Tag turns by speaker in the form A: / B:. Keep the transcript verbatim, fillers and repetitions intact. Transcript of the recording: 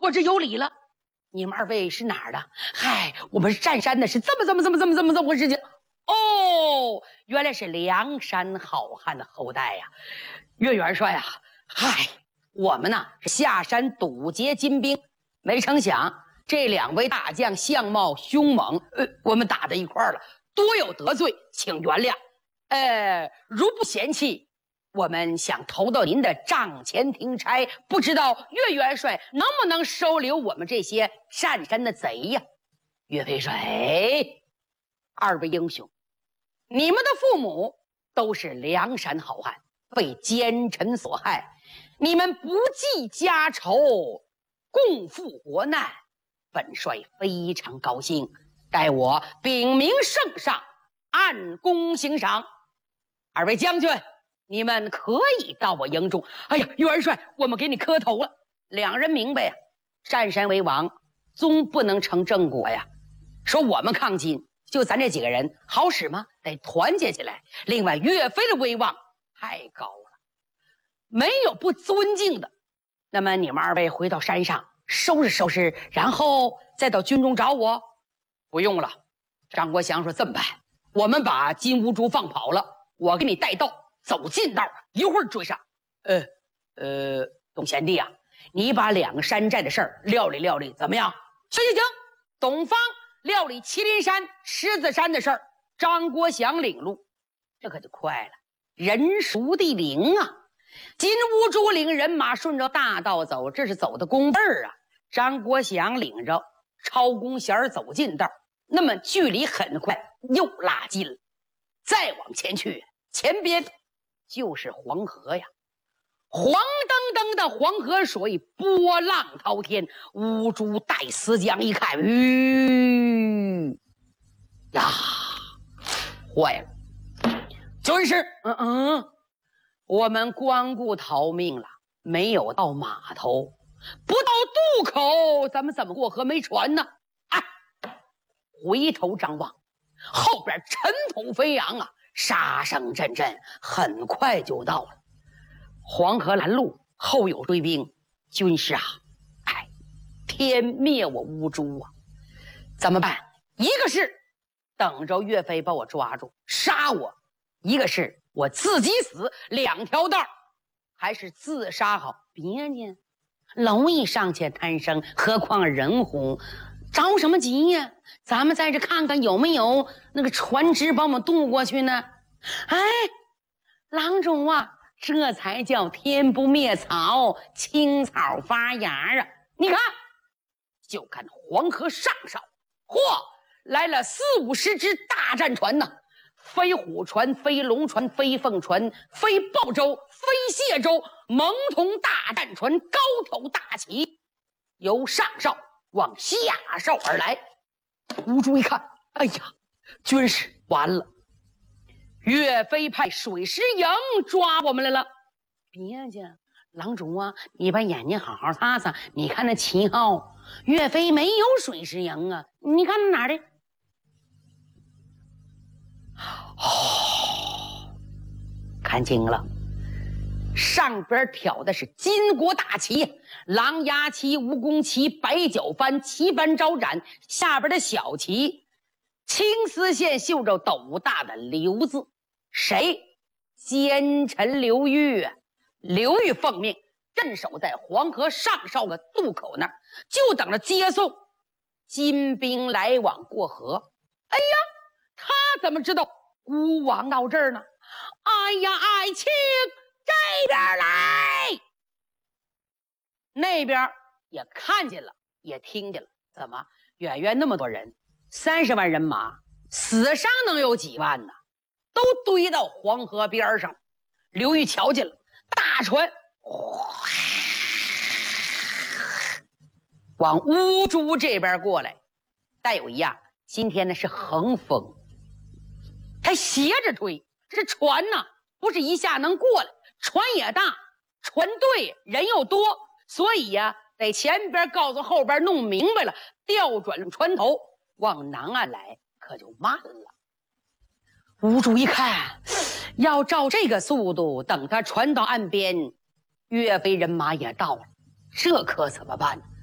A: 我这有理了。你们二位是哪儿的？嗨，我们是占山的，是这么这么这么这么这么这么回事情。哦，原来是梁山好汉的后代呀、啊！岳元帅啊，嗨，我们呢是下山堵截金兵，没成想这两位大将相貌凶猛，呃，我们打在一块儿了，多有得罪，请原谅。呃，如不嫌弃，我们想投到您的帐前听差，不知道岳元帅能不能收留我们这些占山的贼呀？岳飞说：“哎，二位英雄，你们的父母都是梁山好汉，被奸臣所害，你们不计家仇，共赴国难，本帅非常高兴，待我禀明圣上，按功行赏。二位将军，你们可以到我营中。哎呀，元帅，我们给你磕头了。”两人明白呀，占山为王，终不能成正果呀。说我们抗金，就咱这几个人好使吗？得团结起来。另外，岳飞的威望太高了，没有不尊敬的。那么你们二位回到山上收拾收拾，然后再到军中找我。不用了，张国祥说这么办，我们把金兀术放跑了，我给你带道，走近道，一会儿追上。呃呃，董贤弟啊，你把两个山寨的事儿料理料理，怎么样？行行行，董方料理麒麟山、狮子山的事儿，张国祥领路，这可就快了，人熟地灵啊。金兀术领人马顺着大道走，这是走的公辈儿啊。张国祥领着超弓弦走近道，那么距离很快又拉近了。再往前去，前边就是黄河呀，黄澄澄的黄河水，波浪滔天。乌珠带丝将一看，吁呀，坏了！军师，嗯嗯，我们光顾逃命了，没有到码头，不到渡口，咱们怎么过河？没船呢！哎，回头张望，后边尘土飞扬啊，杀声阵阵，很快就到了。黄河拦路，后有追兵。军师啊，哎，天灭我乌珠啊！怎么办？一个是等着岳飞把我抓住杀我，一个是我自己死，两条道还是自杀好。别介，蝼蚁尚且贪生，何况人乎？着什么急呀？咱们在这看看有没有那个船只帮我们渡过去呢？哎，郎中啊，这才叫天不灭草，青草发芽啊！你看，就看黄河上梢，嚯，来了四五十只大战船呢，飞虎船、飞龙船、飞凤船、飞豹舟、飞蟹舟，蒙头大战船高挑大旗，由上梢往下梢而来。吴珠一看，哎呀，军师完了，岳飞派水师营抓我们来了。别介，郎中啊，你把眼睛好好擦擦，你看那旗号，岳飞没有水师营啊，你看哪儿的？哦，看清了，上边挑的是金国大旗，狼牙旗、蜈蚣旗、白角幡、旗幡招展，下边的小旗青丝线绣着斗大的刘字。谁？奸臣刘裕啊！刘裕奉命镇守在黄河上梢的渡口那儿，就等着接送金兵来往过河。哎呀，他怎么知道孤王到这儿呢？哎呀，爱卿这边来！那边也看见了，也听见了。怎么远远那么多人，三十万人马，死伤能有几万呢？都堆到黄河边上。刘裕瞧见了，大船往乌珠这边过来。但有一样，今天呢是横风，它斜着推，这船呢不是一下能过来，船也大，船队人又多，所以呀、啊，得前边告诉后边弄明白了，调转船头往南岸来，可就慢了。吴主一看，要照这个速度，等他船到岸边，岳飞人马也到了，这可怎么办？